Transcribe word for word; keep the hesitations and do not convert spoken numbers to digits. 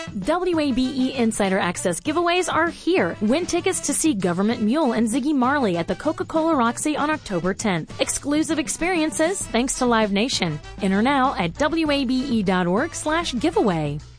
W A B E Insider Access giveaways are here. Win tickets to see Government Mule and Ziggy Marley at the Coca-Cola Roxy on October tenth. Exclusive experiences thanks to Live Nation. Enter now at W A B E dot org slash giveaway.